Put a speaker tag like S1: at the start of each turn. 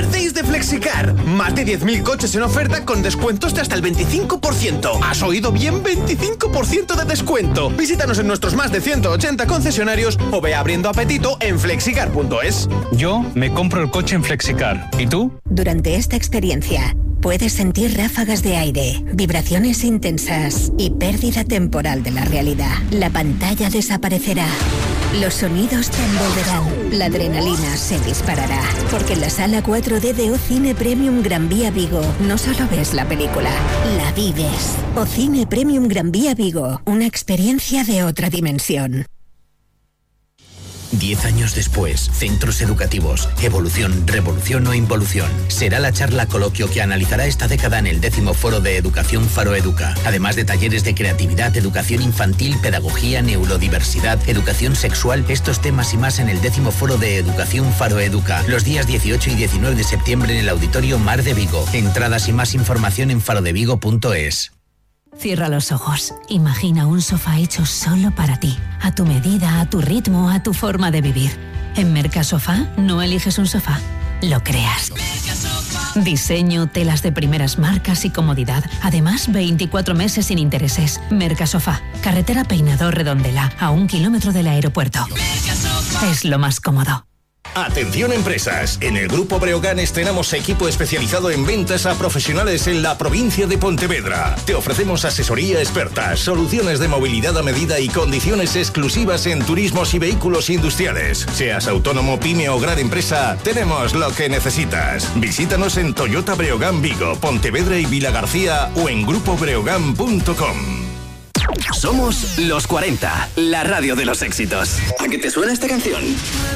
S1: Super Days de Flexicar. Más de 10.000 coches en oferta con descuentos de hasta el 25%. ¿Has oído bien? 25% de descuento. Visítanos en nuestros más de 180 concesionarios o ve abriendo apetito en flexicar.es.
S2: Yo me compro el coche en Flexicar. ¿Y tú?
S3: Durante esta experiencia puedes sentir ráfagas de aire, vibraciones intensas y pérdida temporal de la realidad. La pantalla desaparecerá. Los sonidos te envolverán. La adrenalina se disparará. Porque en la sala 4D de Ocine Premium Gran Vía Vigo no solo ves la película, la vives. Ocine Premium Gran Vía Vigo, una experiencia de otra dimensión.
S4: 10 años después, centros educativos, evolución, revolución o involución. Será la charla coloquio que analizará esta década en el 10º Foro de Educación Faro Educa. Además de talleres de creatividad, educación infantil, pedagogía, neurodiversidad, educación sexual, estos temas y más en el 10º Foro de Educación Faro Educa. Los días 18 y 19 de septiembre en el Auditorio Mar de Vigo. Entradas y más información en farodevigo.es.
S5: Cierra los ojos. Imagina un sofá hecho solo para ti. A tu medida, a tu ritmo, a tu forma de vivir. En Mercasofá no eliges un sofá, lo creas. Diseño, telas de primeras marcas y comodidad. Además, 24 meses sin intereses. Mercasofá, carretera Peinador Redondela, a 1 kilómetro del aeropuerto. Es lo más cómodo.
S6: Atención empresas, en el Grupo Breogán estrenamos equipo especializado en ventas a profesionales en la provincia de Pontevedra. Te ofrecemos asesoría experta, soluciones de movilidad a medida y condiciones exclusivas en turismos y vehículos industriales. Seas autónomo, pyme o gran empresa, tenemos lo que necesitas. Visítanos en Toyota Breogán Vigo, Pontevedra y Vilagarcía o en grupobreogán.com.
S7: Somos Los 40, la radio de los éxitos. ¿A qué te suena esta canción?